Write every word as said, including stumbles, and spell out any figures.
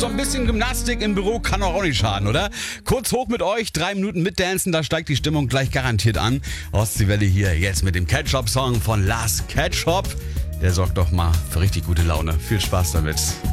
So ein bisschen Gymnastik im Büro kann auch nicht schaden, oder? Kurz hoch mit euch, drei Minuten mitdancen, da steigt die Stimmung gleich garantiert an. Ostseewelle hier jetzt mit dem Ketchup-Song von Lars Ketchup. Der sorgt doch mal für richtig gute Laune. Viel Spaß damit.